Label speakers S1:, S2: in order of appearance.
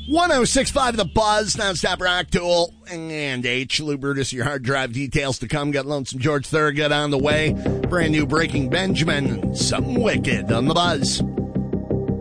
S1: 106.5 The Buzz, nonstop rock tool, and H. Lou Brutus, your hard drive details to come. Got Lonesome George Thorogood on the way. Brand new Breaking Benjamin, Something Wicked on The Buzz.